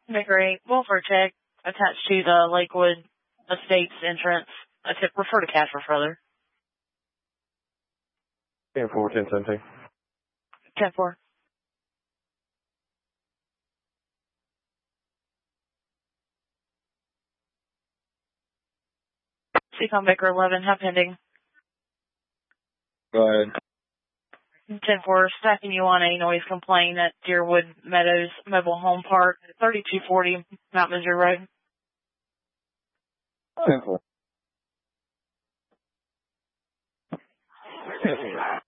Baker 8, welfare check attached to the Lakewood Estates entrance. Refer to cash for further. 10-4, 10-17. 10-4. Seacom Baker 11, have pending. Go ahead. 10-4, stacking you on a noise complaint at Deerwood Meadows Mobile Home Park, 3240 Mount Missouri Road. 10-4.